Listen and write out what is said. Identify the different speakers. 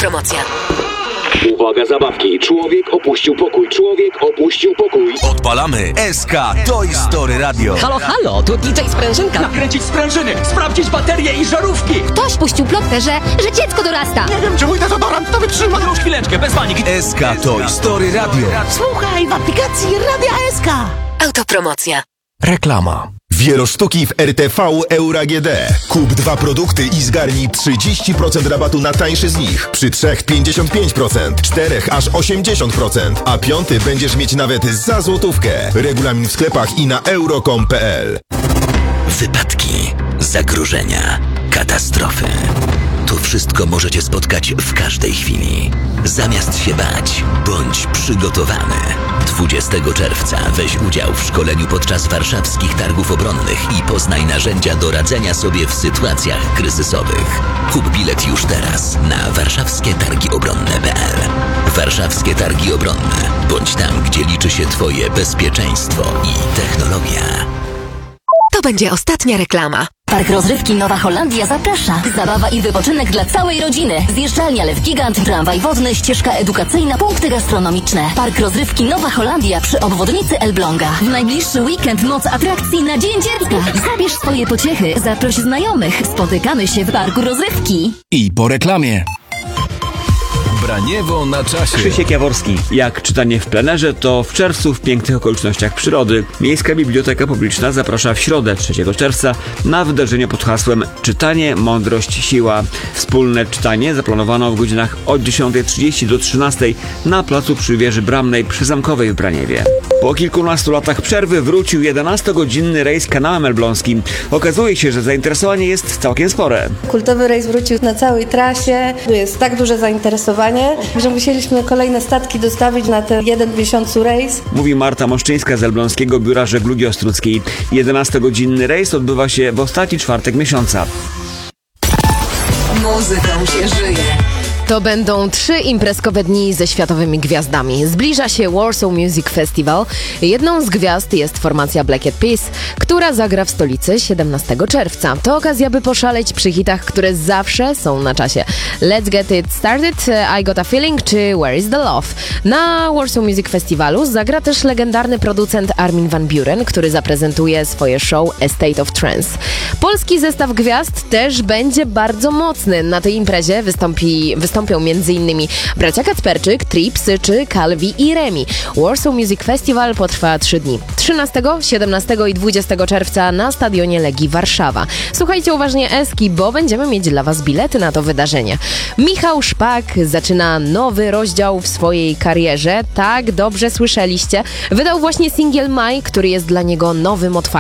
Speaker 1: Autopromocja.
Speaker 2: Uwaga, zabawki. Człowiek opuścił pokój. Człowiek opuścił pokój.
Speaker 3: Odpalamy SK Toy Story Radio.
Speaker 4: Halo, halo, tu DJ Sprężynka.
Speaker 5: Nakręcić sprężyny, sprawdzić baterie i żarówki.
Speaker 6: Ktoś puścił plotkę, że dziecko dorasta.
Speaker 5: Nie wiem, czy mój dezodorant to wytrzyma. Już chwileczkę, bez paniki.
Speaker 3: SK Toy Story Radio.
Speaker 4: Słuchaj, w aplikacji Radia SK.
Speaker 1: Autopromocja.
Speaker 3: Reklama.
Speaker 7: Wielosztuki w RTV Euro AGD. Kup 2 produkty i zgarnij 30% rabatu na tańszy z nich. Przy 3 55%, 4 aż 80%, a 5 będziesz mieć nawet za złotówkę. Regulamin w sklepach i na euro.com.pl.
Speaker 8: Wypadki, zagrożenia, katastrofy. To wszystko możecie spotkać w każdej chwili. Zamiast się bać, bądź przygotowany. 20 czerwca weź udział w szkoleniu podczas warszawskich targów obronnych i poznaj narzędzia do radzenia sobie w sytuacjach kryzysowych. Kup bilet już teraz na warszawskietargiobronne.pl. Warszawskie Targi Obronne. Bądź tam, gdzie liczy się Twoje bezpieczeństwo i technologia.
Speaker 1: To będzie ostatnia reklama.
Speaker 6: Park Rozrywki Nowa Holandia zaprasza. Zabawa i wypoczynek dla całej rodziny. Zjeżdżalnia Lew Gigant, tramwaj wodny, ścieżka edukacyjna, punkty gastronomiczne. Park Rozrywki Nowa Holandia przy obwodnicy Elbląga. W najbliższy weekend moc atrakcji na Dzień Dziecka. Zabierz swoje pociechy, zaproś znajomych. Spotykamy się w Parku Rozrywki.
Speaker 3: I po reklamie. Braniewo na czasie.
Speaker 9: Krzysiek Jaworski. Jak czytanie w plenerze, to w czerwcu w pięknych okolicznościach przyrody. Miejska Biblioteka Publiczna zaprasza w środę 3 czerwca na wydarzenie pod hasłem Czytanie, mądrość, siła. Wspólne czytanie zaplanowano w godzinach od 10:30 do 13:00 na placu przy wieży bramnej przy Zamkowej w Braniewie. Po kilkunastu latach przerwy wrócił 11-godzinny rejs kanałem elbląskim. Okazuje się, że zainteresowanie jest całkiem spore.
Speaker 10: Kultowy rejs wrócił na całej trasie. Jest tak duże zainteresowanie, że musieliśmy kolejne statki dostawić na ten 1 w miesiącu rejs.
Speaker 9: Mówi Marta Moszczyńska z Elbląskiego Biura Żeglugi Ostruckiej. 11-godzinny rejs odbywa się w ostatni czwartek miesiąca.
Speaker 1: Muzyką się żyje.
Speaker 4: To będą 3 imprezkowe dni ze światowymi gwiazdami. Zbliża się Warsaw Music Festival. Jedną z gwiazd jest formacja Black Eyed Peas, która zagra w stolicy 17 czerwca. To okazja, by poszaleć przy hitach, które zawsze są na czasie. Let's Get It Started, I Got a Feeling czy Where is the Love. Na Warsaw Music Festivalu zagra też legendarny producent Armin van Buuren, który zaprezentuje swoje show A State of Trance. Polski zestaw gwiazd też będzie bardzo mocny. Na tej imprezie wystąpią m.in. bracia Kacperczyk, Tripsy czy Calvi i Remi. Warsaw Music Festival potrwa 3 dni. 13, 17 i 20 czerwca na stadionie Legii Warszawa. Słuchajcie uważnie Eski, bo będziemy mieć dla Was bilety na to wydarzenie. Michał Szpak zaczyna nowy rozdział w swojej karierze. Tak, dobrze słyszeliście. Wydał właśnie singiel Maj, który jest dla niego nowym otwarciem.